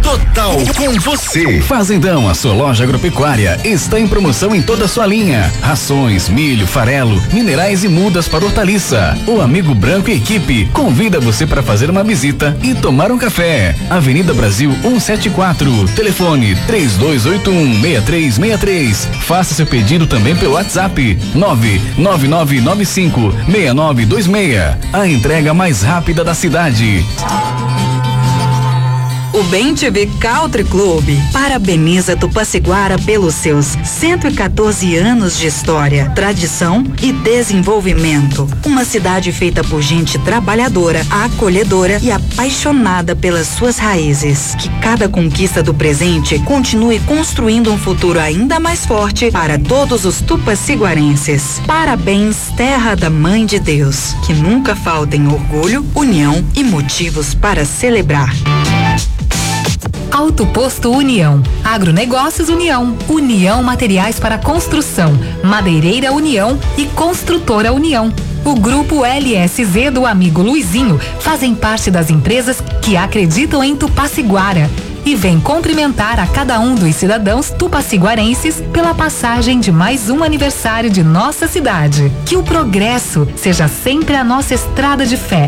total com você. Fazendão, a sua loja agropecuária, está em promoção em toda a sua linha. Rações, milho, farelo, minerais e mudas para hortaliça. O Amigo Branco e equipe convida você para fazer uma visita e tomar um café. Avenida Brasil 174, telefone 3281-6363. Faça seu pedido também pelo WhatsApp 99995-6926. A entrega mais rápida da cidade. O Bem TV Country Club parabeniza Tupaciguara pelos seus 114 anos de história, tradição e desenvolvimento. Uma cidade feita por gente trabalhadora, acolhedora e apaixonada pelas suas raízes. Que cada conquista do presente continue construindo um futuro ainda mais forte para todos os tupaciguarenses. Parabéns, terra da Mãe de Deus. Que nunca faltem orgulho, união e motivos para celebrar. Auto Posto União, Agronegócios União, União Materiais para Construção, Madeireira União e Construtora União. O Grupo LSZ do amigo Luizinho fazem parte das empresas que acreditam em Tupaciguara e vem cumprimentar a cada um dos cidadãos tupaciguarenses pela passagem de mais um aniversário de nossa cidade. Que o progresso seja sempre a nossa estrada de fé.